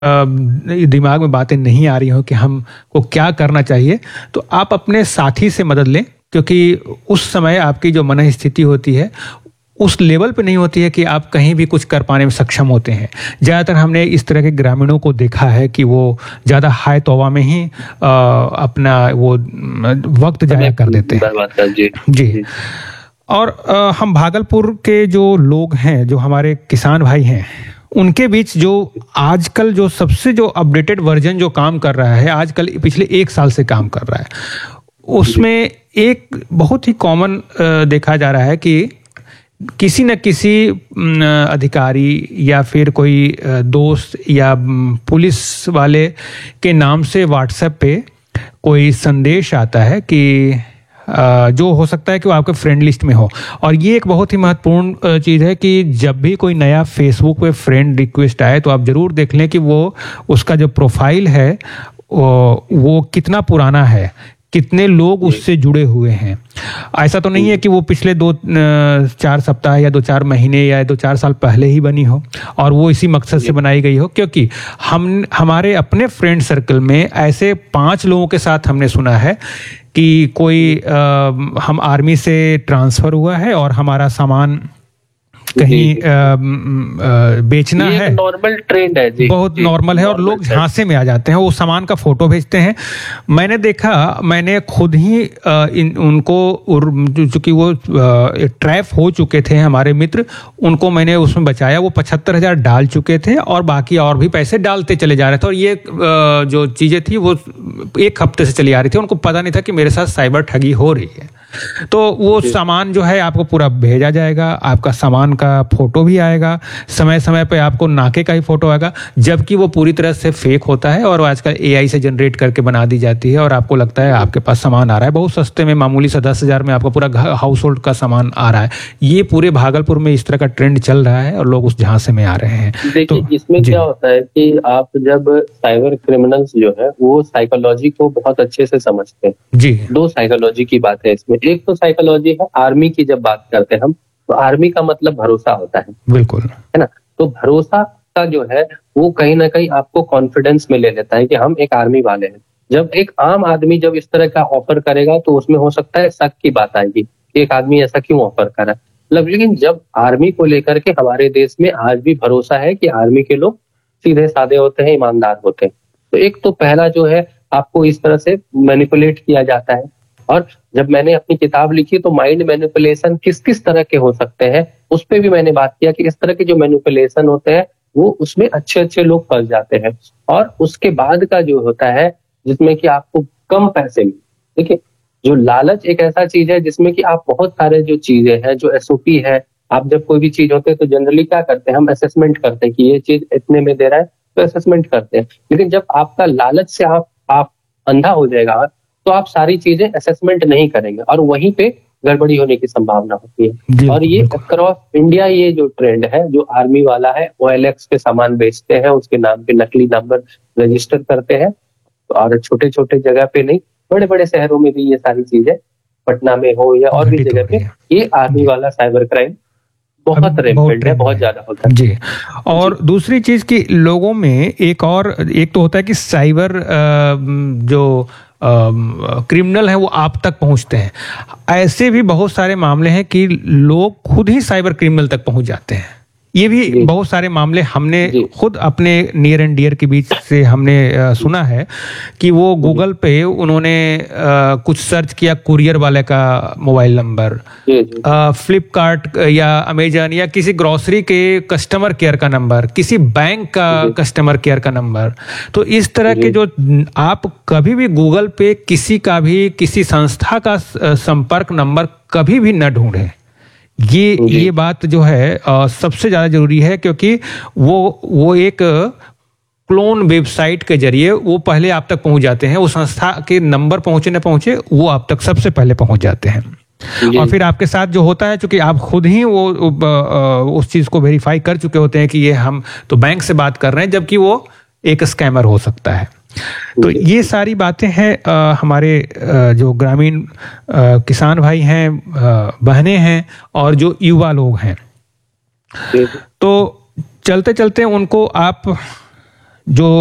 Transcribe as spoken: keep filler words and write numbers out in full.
दिमाग में बातें नहीं आ रही हो कि हमको क्या करना चाहिए, तो आप अपने साथी से मदद लें, क्योंकि उस समय आपकी जो मन स्थिति होती है उस लेवल पे नहीं होती है कि आप कहीं भी कुछ कर पाने में सक्षम होते हैं। ज़्यादातर हमने इस तरह के ग्रामीणों को देखा है कि वो ज़्यादा हाय तौबा में ही आ, अपना वो वक्त जाया कर देते हैं। जी, जी। और आ, हम भागलपुर के जो लोग हैं, जो हमारे किसान भाई हैं, उनके बीच जो आजकल जो सबसे जो अपडेटेड वर्जन जो काम कर रहा है, आजकल पिछले एक साल से काम कर रहा है, उसमें एक बहुत ही कॉमन देखा जा रहा है कि किसी न किसी अधिकारी या फिर कोई दोस्त या पुलिस वाले के नाम से व्हाट्सएप पे कोई संदेश आता है कि जो हो सकता है कि वो आपके फ्रेंड लिस्ट में हो। और ये एक बहुत ही महत्वपूर्ण चीज़ है कि जब भी कोई नया फेसबुक पे फ्रेंड रिक्वेस्ट आए तो आप ज़रूर देख लें कि वो उसका जो प्रोफाइल है वो कितना पुराना है, कितने लोग उससे जुड़े हुए हैं। ऐसा तो नहीं है कि वो पिछले दो चार सप्ताह या दो चार महीने या दो चार साल पहले ही बनी हो और वो इसी मकसद से बनाई गई हो, क्योंकि हम हमारे अपने फ्रेंड सर्कल में ऐसे पांच लोगों के साथ हमने सुना है कि कोई आ, हम आर्मी से ट्रांसफ़र हुआ है और हमारा सामान कहीं आ, आ, बेचना ये है। नॉर्मल ट्रेंड है जी, बहुत नॉर्मल है और लोग झांसे में आ जाते हैं, वो सामान का फोटो भेजते हैं। मैंने देखा, मैंने खुद ही आ, इन उनको, चूंकि वो ट्रैप हो चुके थे हमारे मित्र, उनको मैंने उसमें बचाया। वो पचहत्तर हजार डाल चुके थे और बाकी और भी पैसे डालते चले जा रहे थे और ये आ, जो चीजें थी वो एक हफ्ते से चली आ रही थी। उनको पता नहीं था कि मेरे साथ साइबर ठगी हो रही है। तो वो सामान जो है आपको पूरा भेजा जाएगा, आपका सामान का फोटो भी आएगा, समय समय पे आपको नाके का ही फोटो आएगा, जबकि वो पूरी तरह से फेक होता है और आजकल एआई से जनरेट करके बना दी जाती है और आपको लगता है आपके पास सामान आ रहा है बहुत सस्ते में, मामूली सा दस हजार में आपका पूरा हाउस होल्ड का सामान आ रहा है। ये पूरे भागलपुर में इस तरह का ट्रेंड चल रहा है और लोग उस झांसे में आ रहे हैं। देखिए, तो इसमें क्या होता है कि आप जब साइबर क्रिमिनल्स जो है वो साइकोलॉजी को बहुत अच्छे से समझते हैं। जी, दो साइकोलॉजी की बात है इसमें। एक तो साइकोलॉजी है आर्मी की, जब बात करते हैं हम तो आर्मी का मतलब भरोसा होता है, बिल्कुल, है ना। तो भरोसा का जो है वो कहीं ना कहीं आपको कॉन्फिडेंस में ले लेता है कि हम एक आर्मी वाले हैं। जब एक आम आदमी जब इस तरह का ऑफर करेगा तो उसमें हो सकता है शक की बात आएगी कि एक आदमी ऐसा क्यों ऑफर कर रहा है। लेकिन जब आर्मी को लेकर के हमारे देश में आज भी भरोसा है कि आर्मी के लोग सीधे साधे होते हैं, ईमानदार होते हैं। तो एक तो पहला जो है आपको इस तरह से मैनिपुलेट किया जाता है। और जब मैंने अपनी किताब लिखी तो माइंड मैनिपुलेशन किस किस तरह के हो सकते हैं उस पर भी मैंने बात किया कि इस तरह के जो मैनिपुलेशन होते हैं वो उसमें अच्छे अच्छे लोग फंस जाते हैं। और उसके बाद का जो होता है जिसमें कि आपको कम पैसे में, देखिए जो लालच एक ऐसा चीज है जिसमें कि आप बहुत सारे जो चीजें हैं, जो एसओपी है, आप जब कोई भी चीज होते हैं तो जनरली क्या करते हैं, हम असेसमेंट करते हैं कि ये चीज इतने में दे रहा है तो असेसमेंट करते हैं। लेकिन जब आपका लालच से आप आप अंधा हो जाएगा तो आप सारी चीजें असेसमेंट नहीं करेंगे और वहीं पे गड़बड़ी होने की संभावना होती है। और ये अक्रॉस इंडिया ये जो ट्रेंड है, जो आर्मी वाला है, ओएलएक्स के सामान बेचते हैं, उसके नाम पे नकली नंबर रजिस्टर करते हैं। और छोटे छोटे जगह पे नहीं, बड़े बड़े शहरों में भी ये सारी चीजें, पटना में हो या और भी जगह पे, ये आर्मी वाला साइबर क्राइम बहुत रेम्पेंट है, बहुत ज्यादा होता है जी। और जी। दूसरी चीज कि लोगों में एक और एक तो होता है कि साइबर जो क्रिमिनल है वो आप तक पहुंचते हैं। ऐसे भी बहुत सारे मामले हैं कि लोग खुद ही साइबर क्रिमिनल तक पहुंच जाते हैं। ये भी बहुत सारे मामले हमने खुद अपने नियर एंड डियर के बीच से हमने आ, सुना है कि वो गूगल पे उन्होंने आ, कुछ सर्च किया, कुरियर वाले का मोबाइल नंबर, फ्लिपकार्ट या अमेजन या किसी ग्रोसरी के कस्टमर केयर का नंबर, किसी बैंक का कस्टमर केयर का नंबर। तो इस तरह के जो आप कभी भी गूगल पे किसी का भी किसी संस्था का संपर्क नंबर कभी भी न ढूंढें। ये ये बात जो है आ, सबसे ज्यादा जरूरी है, क्योंकि वो वो एक क्लोन वेबसाइट के जरिए वो पहले आप तक पहुंच जाते हैं। वो संस्था के नंबर पहुंचे न पहुंचे, वो आप तक सबसे पहले पहुंच जाते हैं। और फिर आपके साथ जो होता है, चूंकि आप खुद ही वो उस चीज को वेरीफाई कर चुके होते हैं कि ये हम तो बैंक से बात कर रहे हैं, जबकि वो एक स्कैमर हो सकता है। तो ये सारी बातें हैं आ, हमारे आ, जो ग्रामीण किसान भाई हैं, बहनें हैं और जो युवा लोग हैं, तो चलते चलते उनको आप जो